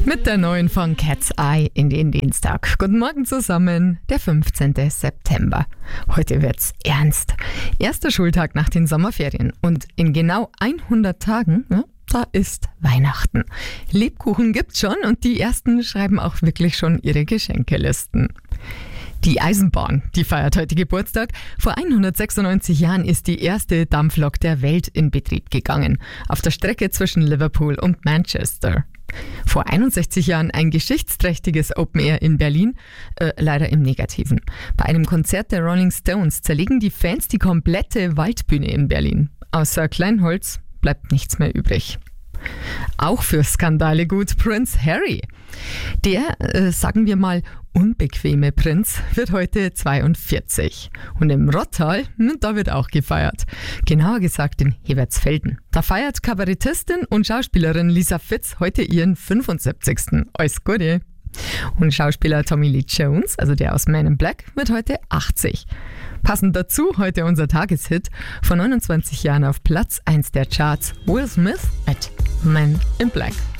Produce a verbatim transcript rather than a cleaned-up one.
Mit der neuen von Cat's Eye in den Dienstag. Guten Morgen zusammen, der fünfzehnten September. Heute wird's ernst. Erster Schultag nach den Sommerferien und in genau hundert Tagen, ja, da ist Weihnachten. Lebkuchen gibt's schon und die ersten schreiben auch wirklich schon ihre Geschenkelisten. Die Eisenbahn, die feiert heute Geburtstag. Vor hundertsechsundneunzig Jahren ist die erste Dampflok der Welt in Betrieb gegangen, auf der Strecke zwischen Liverpool und Manchester. Vor einundsechzig Jahren ein geschichtsträchtiges Open Air in Berlin, äh, leider im Negativen. Bei einem Konzert der Rolling Stones zerlegen die Fans die komplette Waldbühne in Berlin. Außer Kleinholz bleibt nichts mehr übrig. Auch für Skandale gut Prinz Harry. Der, äh, sagen wir mal, unbequeme Prinz wird heute zweiundvierzig. Und im Rottal, da wird auch gefeiert. Genauer gesagt in Hebertsfelden. Da feiert Kabarettistin und Schauspielerin Lisa Fitz heute ihren fünfundsiebzigsten Alles Gute. Und Schauspieler Tommy Lee Jones, also der aus Man in Black, wird heute achtzig. Passend dazu heute unser Tageshit, vor neunundzwanzig Jahren auf Platz eins der Charts, Will Smith mit Man in Black.